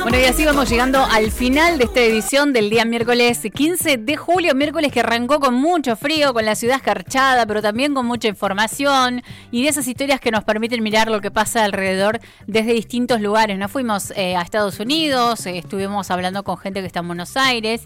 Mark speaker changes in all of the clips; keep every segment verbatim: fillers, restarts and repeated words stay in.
Speaker 1: Bueno, y así vamos llegando al final de esta edición del día miércoles quince de julio, miércoles que arrancó con mucho frío, con la ciudad escarchada, pero también con mucha información y de esas historias que nos permiten mirar lo que pasa alrededor desde distintos lugares. Nos fuimos eh, a Estados Unidos, eh, estuvimos hablando con gente que está en Buenos Aires,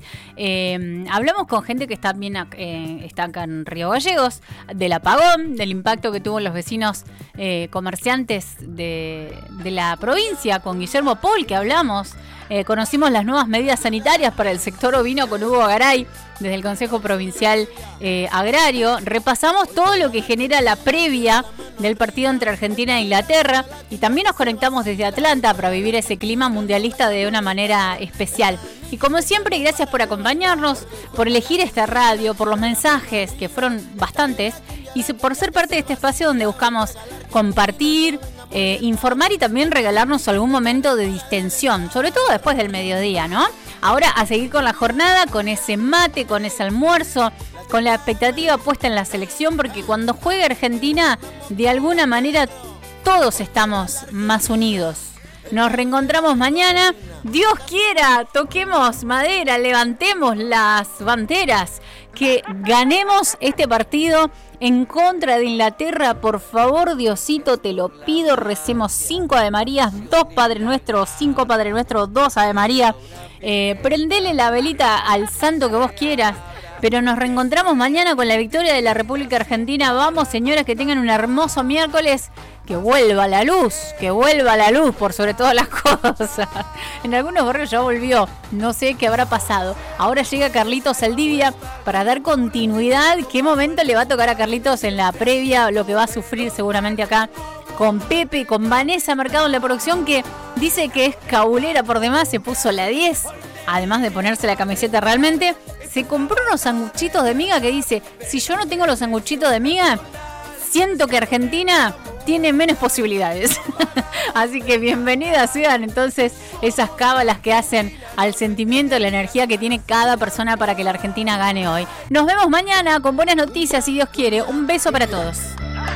Speaker 1: eh, hablamos con gente que está, bien, eh, está acá en Río Gallegos, del apagón, del impacto que tuvo en los vecinos eh, comerciantes de, de la provincia, con Guillermo Paul, que hablamos. Eh, conocimos las nuevas medidas sanitarias para el sector ovino con Hugo Garay desde el Consejo Provincial eh, Agrario. Repasamos todo lo que genera la previa del partido entre Argentina e Inglaterra y también nos conectamos desde Atlanta para vivir ese clima mundialista de una manera especial. Y como siempre, gracias por acompañarnos, por elegir esta radio, por los mensajes que fueron bastantes y por ser parte de este espacio donde buscamos compartir, Eh, informar y también regalarnos algún momento de distensión, sobre todo después del mediodía, ¿no? Ahora a seguir con la jornada, con ese mate, con ese almuerzo, con la expectativa puesta en la selección, porque cuando juegue Argentina, de alguna manera todos estamos más unidos. Nos reencontramos mañana, Dios quiera, toquemos madera, levantemos las banderas, que ganemos este partido en contra de Inglaterra. Por favor, Diosito, te lo pido, recemos cinco Ave Marías, dos Padre Nuestro, cinco Padre Nuestro, dos Ave María, eh, prendele la velita al santo que vos quieras. Pero nos reencontramos mañana con la victoria de la República Argentina. Vamos, señoras, que tengan un hermoso miércoles. Que vuelva la luz, que vuelva la luz por sobre todas las cosas. En algunos barrios ya volvió, no sé qué habrá pasado. Ahora llega Carlitos Saldivia para dar continuidad. ¿Qué momento le va a tocar a Carlitos en la previa? Lo que va a sufrir seguramente acá con Pepe, con Vanessa Mercado en la producción, que dice que es cabulera por demás, se puso la diez. Además de ponerse la camiseta realmente, se compró unos sanguchitos de miga que dice, si yo no tengo los sanguchitos de miga, siento que Argentina tiene menos posibilidades. Así que bienvenidas sean entonces esas cábalas que hacen al sentimiento, la energía que tiene cada persona para que la Argentina gane hoy. Nos vemos mañana con buenas noticias, si Dios quiere. Un beso para todos.